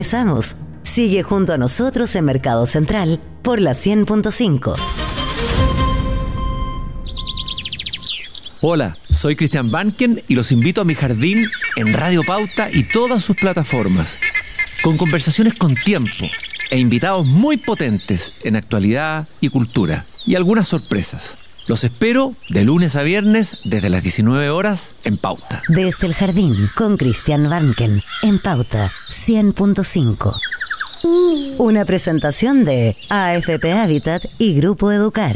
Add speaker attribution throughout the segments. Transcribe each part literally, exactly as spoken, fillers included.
Speaker 1: Empezamos. Sigue junto a nosotros en Mercado Central por la cien punto cinco.
Speaker 2: Hola, soy Cristian Banken y los invito a mi jardín en Radio Pauta y todas sus plataformas, con conversaciones con tiempo e invitados muy potentes en actualidad y cultura, y algunas sorpresas. Los espero de lunes a viernes desde las diecinueve horas en Pauta.
Speaker 1: Desde el jardín con Cristian Banken en Pauta cien punto cinco. Una presentación de A F P Habitat y Grupo Educar.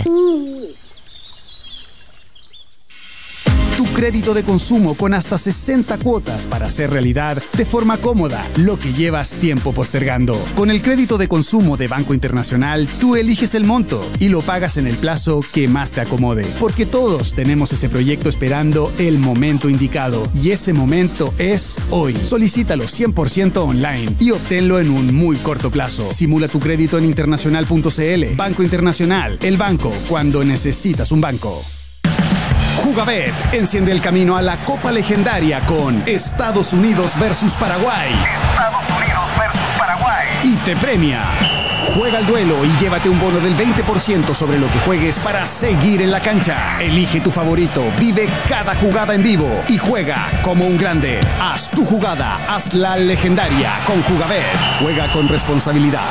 Speaker 3: Tu crédito de consumo con hasta sesenta cuotas para hacer realidad de forma cómoda lo que llevas tiempo postergando. Con el crédito de consumo de Banco Internacional, tú eliges el monto y lo pagas en el plazo que más te acomode. Porque todos tenemos ese proyecto esperando el momento indicado. Y ese momento es hoy. Solicítalo cien por ciento online y obténlo en un muy corto plazo. Simula tu crédito en internacional punto c l. Banco Internacional, el banco cuando necesitas un banco. Jugabet enciende el camino a la Copa Legendaria con Estados Unidos versus Paraguay.
Speaker 4: Estados Unidos versus Paraguay.
Speaker 3: Y te premia. Juega el duelo y llévate un bono del veinte por ciento sobre lo que juegues para seguir en la cancha. Elige tu favorito, vive cada jugada en vivo y juega como un grande. Haz tu jugada, hazla legendaria con Jugabet. Juega con responsabilidad.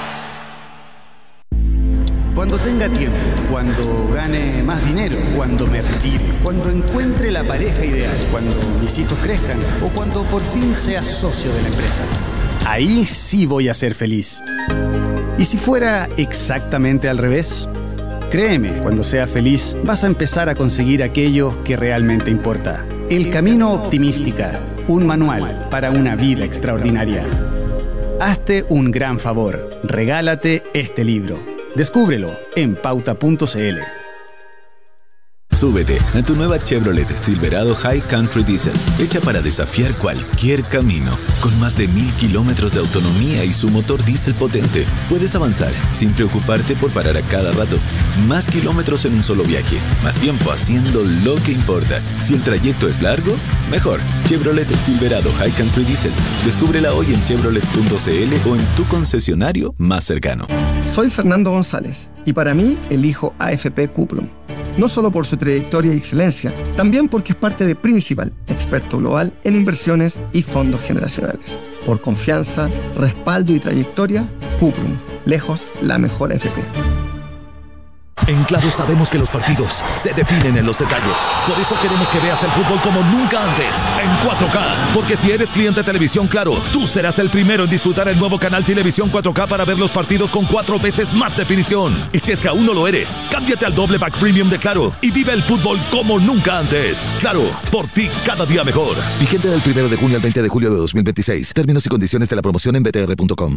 Speaker 3: Cuando tenga tiempo, cuando gane más dinero, cuando me retire, cuando encuentre la pareja ideal, cuando mis hijos crezcan o cuando por fin sea socio de la empresa. Ahí sí voy a ser feliz. ¿Y si fuera exactamente al revés? Créeme, cuando sea feliz vas a empezar a conseguir aquello que realmente importa. El Camino Optimística, un manual para una vida extraordinaria. Hazte un gran favor, regálate este libro. Descúbrelo en pauta punto c l.
Speaker 5: Súbete a tu nueva Chevrolet Silverado High Country Diesel, hecha para desafiar cualquier camino. Con más de mil kilómetros de autonomía y su motor diésel potente, puedes avanzar sin preocuparte por parar a cada rato. Más kilómetros en un solo viaje, más tiempo haciendo lo que importa. Si el trayecto es largo, mejor. Chevrolet Silverado High Country Diesel. Descúbrela hoy en chevrolet punto c l o en tu concesionario más cercano.
Speaker 6: Soy Fernando González y para mí elijo A F P Cuprum. No solo por su trayectoria y excelencia, también porque es parte de Principal, experto global en inversiones y fondos generacionales. Por confianza, respaldo y trayectoria, Cuprum, lejos la mejor A F P.
Speaker 7: En Claro sabemos que los partidos se definen en los detalles. Por eso queremos que veas el fútbol como nunca antes, en cuatro K. Porque si eres cliente de Televisión Claro, tú serás el primero en disfrutar el nuevo canal Televisión cuatro K para ver los partidos con cuatro veces más definición. Y si es que aún no lo eres, cámbiate al doble pack premium de Claro y vive el fútbol como nunca antes. Claro, por ti cada día mejor.
Speaker 8: Vigente del primero de junio al veinte de julio de dos mil veintiséis. Términos y condiciones de la promoción en b t r punto com.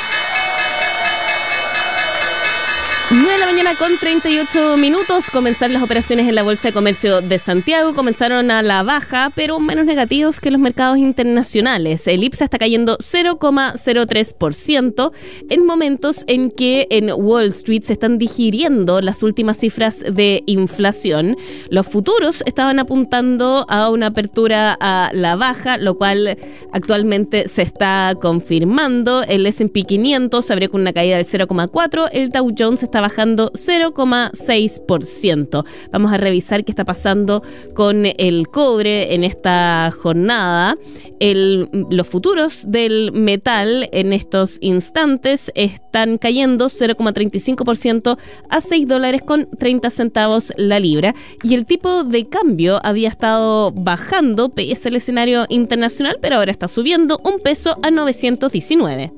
Speaker 9: nueve de la mañana con treinta y ocho minutos. Comenzaron las operaciones en la Bolsa de Comercio de Santiago. Comenzaron a la baja, pero menos negativos que los mercados internacionales. El I P S A está cayendo cero coma cero tres por ciento en momentos en que en Wall Street se están digiriendo las últimas cifras de inflación. Los futuros estaban apuntando a una apertura a la baja, lo cual actualmente se está confirmando. El ese and pe quinientos abrió con una caída del cero coma cuatro por ciento. El Dow Jones está bajando cero coma seis por ciento. Vamos a revisar qué está pasando con el cobre en esta jornada. El, los futuros del metal en estos instantes están cayendo cero coma treinta y cinco por ciento a seis dólares con treinta centavos la libra. Y el tipo de cambio había estado bajando pese al escenario internacional, pero ahora está subiendo un peso a novecientos diecinueve.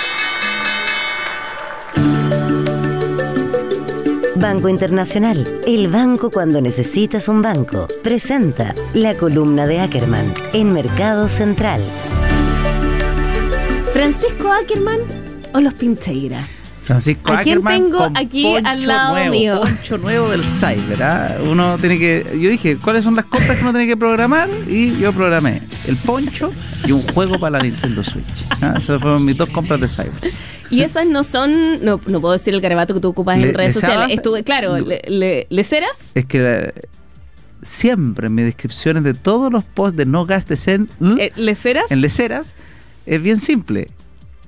Speaker 1: Banco Internacional, el banco cuando necesitas un banco, presenta la columna de Ackerman en Mercado Central.
Speaker 9: ¿Francisco Ackerman o los Pincheira?
Speaker 10: Francisco
Speaker 9: ¿A quién
Speaker 10: Ackerman
Speaker 9: tengo
Speaker 10: con
Speaker 9: aquí
Speaker 10: poncho
Speaker 9: al lado
Speaker 10: nuevo,
Speaker 9: mío?
Speaker 10: Poncho nuevo del Cyber, ¿ah? Uno tiene que... Yo dije, ¿cuáles son las compras que uno tiene que programar? Y yo programé el poncho y un juego para la Nintendo Switch. ¿Ah? Esas fueron mis dos compras de Cyber.
Speaker 9: Y esas no son, no, no puedo decir el garabato que tú ocupas
Speaker 10: Le,
Speaker 9: en redes sociales.
Speaker 10: sabas,
Speaker 9: Estuve, claro,
Speaker 10: no,
Speaker 9: le, le, ¿leceras?
Speaker 10: Es que la, siempre en mis descripciones de todos los posts de no gastes en...
Speaker 9: Eh, ¿Leceras?
Speaker 10: En leceras, es bien simple.